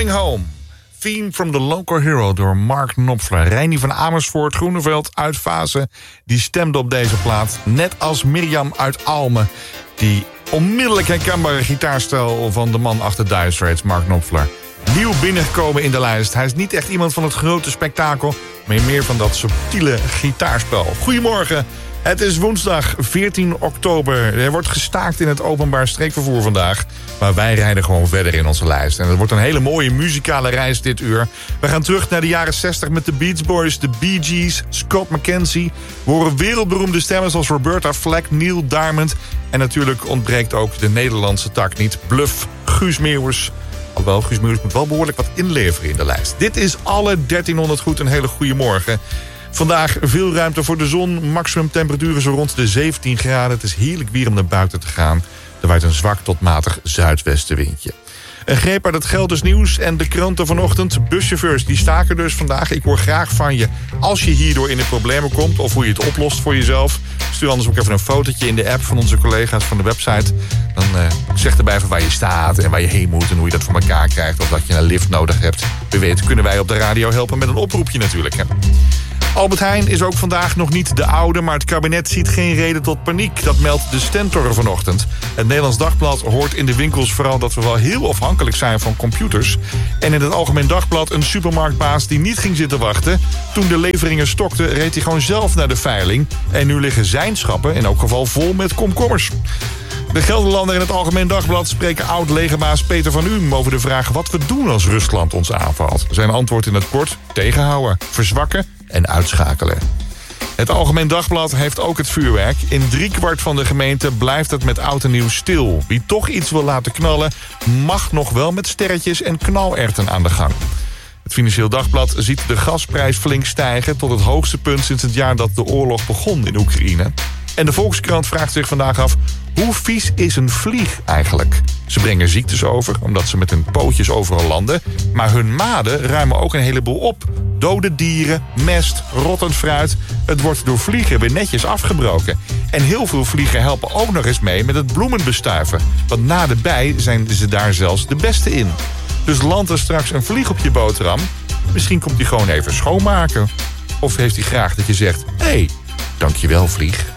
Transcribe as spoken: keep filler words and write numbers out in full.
Going Home. Theme from the Local Hero door Mark Knopfler. Reini van Amersfoort, Groeneveld uit Vaassen, die stemde op deze plaat. Net als Mirjam uit Almen. Die onmiddellijk herkenbare gitaarstijl van de man achter Dire Straits, Mark Knopfler. Nieuw binnengekomen in de lijst. Hij is niet echt iemand van het grote spektakel, maar meer van dat subtiele gitaarspel. Goedemorgen. Het is woensdag veertien oktober. Er wordt gestaakt in het openbaar streekvervoer vandaag. Maar wij rijden gewoon verder in onze lijst. En het wordt een hele mooie muzikale reis dit uur. We gaan terug naar de jaren zestig met de Beach Boys, de Bee Gees, Scott McKenzie. We horen wereldberoemde stemmen zoals Roberta Flack, Neil Diamond. En natuurlijk ontbreekt ook de Nederlandse tak niet. Bluff, Guus Meeuwers. Alhoewel, Guus Meeuwers moet wel behoorlijk wat inleveren in de lijst. Dit is alle dertienhonderd goed. Een hele goede morgen. Vandaag veel ruimte voor de zon. Maximum temperaturen zo rond de zeventien graden. Het is heerlijk weer om naar buiten te gaan. Er waait een zwak tot matig zuidwestenwindje. Een greep uit het Gelders nieuws en de kranten vanochtend. Buschauffeurs die staken dus vandaag. Ik hoor graag van je als je hierdoor in de problemen komt of hoe je het oplost voor jezelf. Stuur anders ook even een fotootje in de app van onze collega's van de website. Dan uh, zeg erbij van waar je staat en waar je heen moet en hoe je dat voor elkaar krijgt. Of dat je een lift nodig hebt. Wie weet kunnen wij op de radio helpen met een oproepje natuurlijk. Hè? Albert Heijn is ook vandaag nog niet de oude, maar het kabinet ziet geen reden tot paniek. Dat meldt de Stentor vanochtend. Het Nederlands Dagblad hoort in de winkels vooral dat we wel heel afhankelijk zijn van computers. En in het Algemeen Dagblad een supermarktbaas die niet ging zitten wachten. Toen de leveringen stokten, reed hij gewoon zelf naar de veiling. En nu liggen zijn schappen in elk geval vol met komkommers. De Gelderlander in het Algemeen Dagblad spreken oud-legerbaas Peter van Uhm over de vraag wat we doen als Rusland ons aanvalt. Zijn antwoord in het kort: tegenhouden, verzwakken en uitschakelen. Het Algemeen Dagblad heeft ook het vuurwerk. In driekwart van de gemeente blijft het met oud en nieuw stil. Wie toch iets wil laten knallen, mag nog wel met sterretjes en knalerten aan de gang. Het Financieel Dagblad ziet de gasprijs flink stijgen tot het hoogste punt sinds het jaar dat de oorlog begon in Oekraïne. En de Volkskrant vraagt zich vandaag af: hoe vies is een vlieg eigenlijk? Ze brengen ziektes over, omdat ze met hun pootjes overal landen. Maar hun maden ruimen ook een heleboel op. Dode dieren, mest, rottend fruit. Het wordt door vliegen weer netjes afgebroken. En heel veel vliegen helpen ook nog eens mee met het bloemenbestuiven. Want na de bij zijn ze daar zelfs de beste in. Dus landt er straks een vlieg op je boterham. Misschien komt hij gewoon even schoonmaken. Of heeft hij graag dat je zegt: hé, hey, dankjewel vlieg.